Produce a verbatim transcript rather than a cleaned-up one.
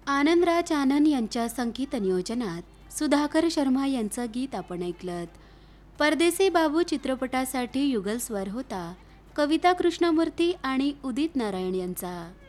आनंदराज आनंद यांच्या संगीत नियोजनात सुधाकर शर्मा यांचं गीत आपण ऐकलं. परदेसी बाबू चित्रपटासाठी युगल स्वर होता कविता कृष्णमूर्ती आणि उदित नारायण यांचा.